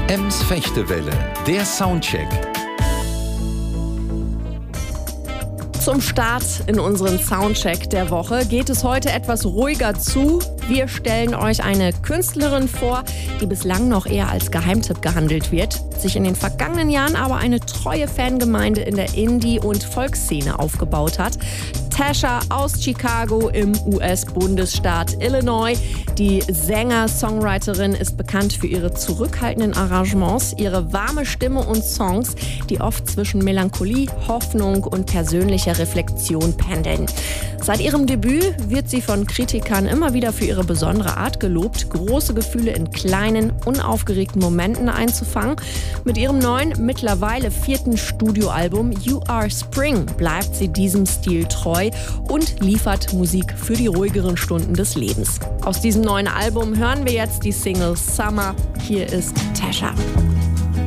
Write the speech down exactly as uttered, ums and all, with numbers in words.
Ems Fechtewelle, der Soundcheck. Zum Start in unseren Soundcheck der Woche geht es heute etwas ruhiger zu. Wir stellen euch eine Künstlerin vor, die bislang noch eher als Geheimtipp gehandelt wird, sich in den vergangenen Jahren aber eine treue Fangemeinde in der Indie- und Folkszene aufgebaut hat. Tasha aus Chicago im U S-Bundesstaat Illinois. Die Sänger-Songwriterin ist bekannt für ihre zurückhaltenden Arrangements, ihre warme Stimme und Songs, die oft zwischen Melancholie, Hoffnung und persönlicher Reflexion pendeln. Seit ihrem Debüt wird sie von Kritikern immer wieder für ihre besondere Art gelobt, große Gefühle in kleinen, unaufgeregten Momenten einzufangen. Mit ihrem neuen, mittlerweile vierten Studioalbum You Are Spring bleibt sie diesem Stil treu und liefert Musik für die ruhigeren Stunden des Lebens. Aus diesem neuen Album hören wir jetzt die Single Summer. Hier ist Tasha.